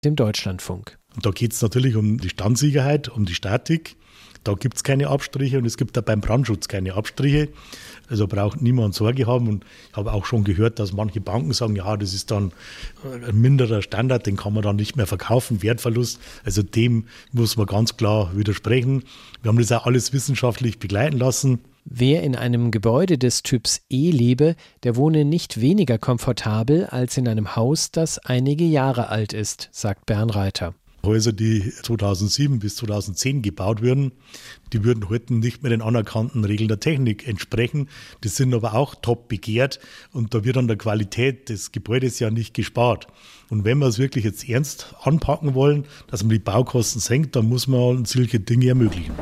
dem Deutschlandfunk. Und da geht es natürlich um die Standsicherheit, um die Statik. Da gibt es keine Abstriche und es gibt auch beim Brandschutz keine Abstriche. Also braucht niemand Sorge haben. Und ich habe auch schon gehört, dass manche Banken sagen, ja, das ist dann ein minderer Standard, den kann man dann nicht mehr verkaufen, Wertverlust. Also dem muss man ganz klar widersprechen. Wir haben das auch alles wissenschaftlich begleiten lassen. Wer in einem Gebäude des Typs E lebe, der wohne nicht weniger komfortabel als in einem Haus, das einige Jahre alt ist, sagt Bernreiter. Häuser, die 2007 bis 2010 gebaut wurden, die würden heute nicht mehr den anerkannten Regeln der Technik entsprechen. Die sind aber auch top begehrt und da wird an der Qualität des Gebäudes ja nicht gespart. Und wenn wir es wirklich jetzt ernst anpacken wollen, dass man die Baukosten senkt, dann muss man solche Dinge ermöglichen.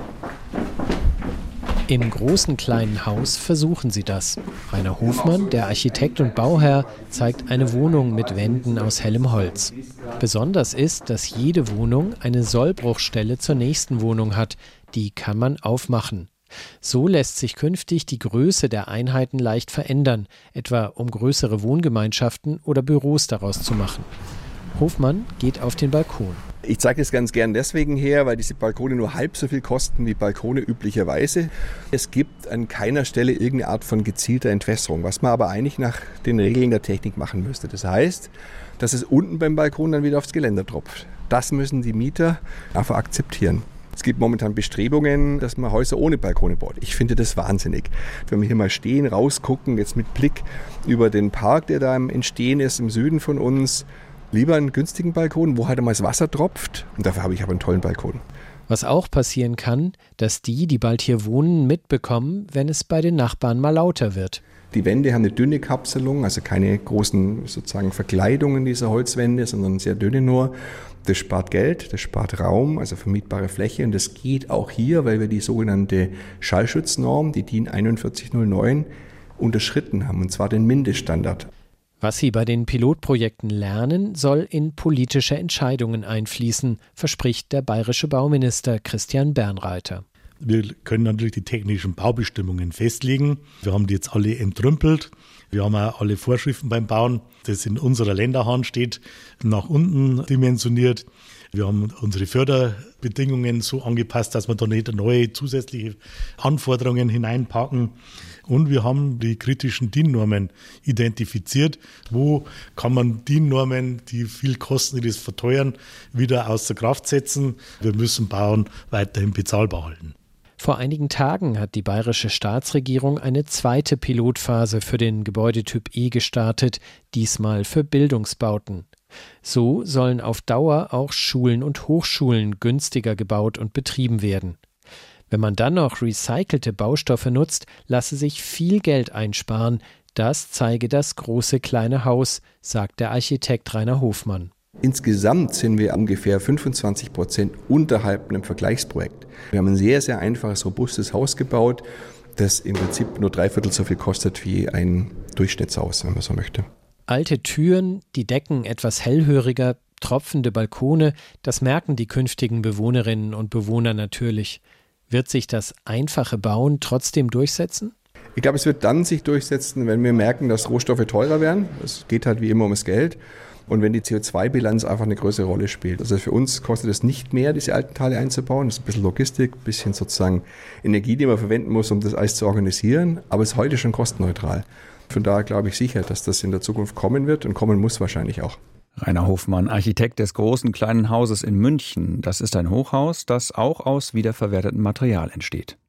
Im großen kleinen Haus versuchen sie das. Rainer Hofmann, der Architekt und Bauherr, zeigt eine Wohnung mit Wänden aus hellem Holz. Besonders ist, dass jede Wohnung eine Sollbruchstelle zur nächsten Wohnung hat. Die kann man aufmachen. So lässt sich künftig die Größe der Einheiten leicht verändern, etwa um größere Wohngemeinschaften oder Büros daraus zu machen. Hofmann geht auf den Balkon. Ich zeige das ganz gern deswegen her, weil diese Balkone nur halb so viel kosten wie Balkone üblicherweise. Es gibt an keiner Stelle irgendeine Art von gezielter Entwässerung, was man aber eigentlich nach den Regeln der Technik machen müsste. Das heißt, dass es unten beim Balkon dann wieder aufs Geländer tropft. Das müssen die Mieter einfach akzeptieren. Es gibt momentan Bestrebungen, dass man Häuser ohne Balkone baut. Ich finde das wahnsinnig. Wenn wir hier mal stehen, rausgucken, jetzt mit Blick über den Park, der da im Entstehen ist, im Süden von uns, lieber einen günstigen Balkon, wo halt einmal das Wasser tropft. Und dafür habe ich aber einen tollen Balkon. Was auch passieren kann, dass die bald hier wohnen, mitbekommen, wenn es bei den Nachbarn mal lauter wird. Die Wände haben eine dünne Kapselung, also keine großen sozusagen Verkleidungen dieser Holzwände, sondern sehr dünne nur. Das spart Geld, das spart Raum, also vermietbare Fläche. Und das geht auch hier, weil wir die sogenannte Schallschutznorm, die DIN 4109, unterschritten haben, und zwar den Mindeststandard. Was sie bei den Pilotprojekten lernen, soll in politische Entscheidungen einfließen, verspricht der bayerische Bauminister Christian Bernreiter. Wir können natürlich die technischen Baubestimmungen festlegen. Wir haben die jetzt alle entrümpelt. Wir haben auch alle Vorschriften beim Bauen, das in unserer Länderhand steht, nach unten dimensioniert. Wir haben unsere Förderbedingungen so angepasst, dass wir da nicht neue zusätzliche Anforderungen hineinpacken. Und wir haben die kritischen DIN-Normen identifiziert. Wo kann man DIN-Normen, die viel kosten, die das verteuern, wieder außer Kraft setzen? Wir müssen Bauen weiterhin bezahlbar halten. Vor einigen Tagen hat die bayerische Staatsregierung eine zweite Pilotphase für den Gebäudetyp E gestartet, diesmal für Bildungsbauten. So sollen auf Dauer auch Schulen und Hochschulen günstiger gebaut und betrieben werden. Wenn man dann noch recycelte Baustoffe nutzt, lasse sich viel Geld einsparen. Das zeige das große kleine Haus, sagt der Architekt Rainer Hofmann. Insgesamt sind wir ungefähr 25% unterhalb einem Vergleichsprojekt. Wir haben ein sehr, sehr einfaches, robustes Haus gebaut, das im Prinzip nur 3/4 so viel kostet wie ein Durchschnittshaus, wenn man so möchte. Alte Türen, die Decken etwas hellhöriger, tropfende Balkone, das merken die künftigen Bewohnerinnen und Bewohner natürlich. Wird sich das einfache Bauen trotzdem durchsetzen? Ich glaube, es wird dann sich durchsetzen, wenn wir merken, dass Rohstoffe teurer werden. Es geht halt wie immer ums Geld. Und wenn die CO2-Bilanz einfach eine größere Rolle spielt. Also für uns kostet es nicht mehr, diese alten Teile einzubauen. Das ist ein bisschen Logistik, ein bisschen sozusagen Energie, die man verwenden muss, um das alles zu organisieren. Aber es ist heute schon kostenneutral. Von daher glaube ich sicher, dass das in der Zukunft kommen wird und kommen muss wahrscheinlich auch. Rainer Hofmann, Architekt des großen kleinen Hauses in München. Das ist ein Hochhaus, das auch aus wiederverwertetem Material entsteht.